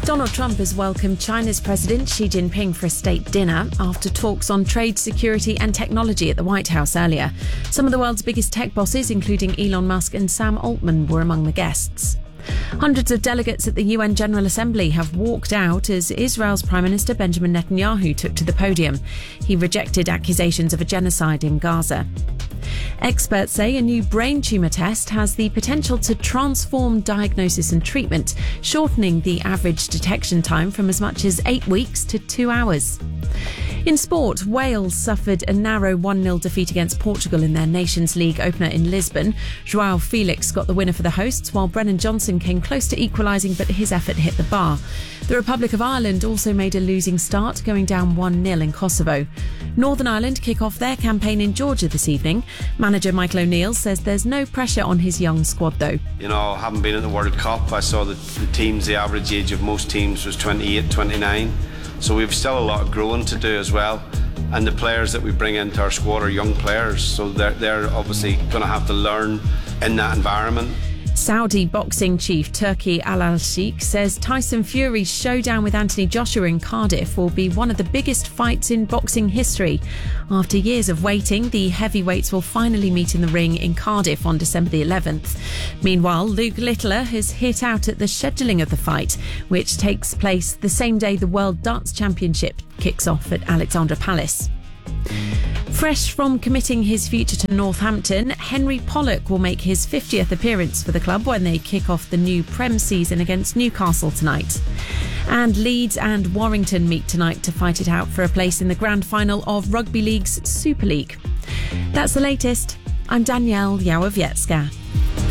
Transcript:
Donald Trump has welcomed China's President Xi Jinping for a state dinner after talks on trade, security and technology at the White House earlier. Some of the world's biggest tech bosses, including Elon Musk and Sam Altman, were among the guests. Hundreds of delegates at the UN General Assembly have walked out as Israel's Prime Minister Benjamin Netanyahu took to the podium. He rejected accusations of a genocide in Gaza. Experts say a new brain tumour test has the potential to transform diagnosis and treatment, shortening the average detection time from as much as 8 weeks to 2 hours. In sport, Wales suffered a narrow 1-0 defeat against Portugal in their Nations League opener in Lisbon. João Felix got the winner for the hosts, while Brennan Johnson came close to equalising, but his effort hit the bar. The Republic of Ireland also made a losing start, going down 1-0 in Kosovo. Northern Ireland kick off their campaign in Georgia this evening. Manager Michael O'Neill says there's no pressure on his young squad, though. Having been in the World Cup, I saw that the teams, the average age of most teams was 28, 29. So we've still a lot of growing to do as well. And the players that we bring into our squad are young players, so they're obviously going to have to learn in that environment. Saudi boxing chief Turki Al-Sheikh says Tyson Fury's showdown with Anthony Joshua in Cardiff will be one of the biggest fights in boxing history. After years of waiting, the heavyweights will finally meet in the ring in Cardiff on December the 11th. Meanwhile, Luke Littler has hit out at the scheduling of the fight, which takes place the same day the World Darts Championship kicks off at Alexandra Palace. Fresh from committing his future to Northampton, Henry Pollock will make his 50th appearance for the club when they kick off the new Prem season against Newcastle tonight. And Leeds and Warrington meet tonight to fight it out for a place in the grand final of Rugby League's Super League. That's the latest. I'm Danielle Yawowiecka.